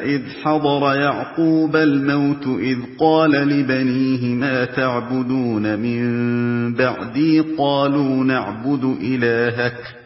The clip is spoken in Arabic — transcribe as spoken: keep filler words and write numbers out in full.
إذ حضر يعقوب الموت إذ قال لبنيه ما تعبدون من بعدي قالوا نعبد إلهك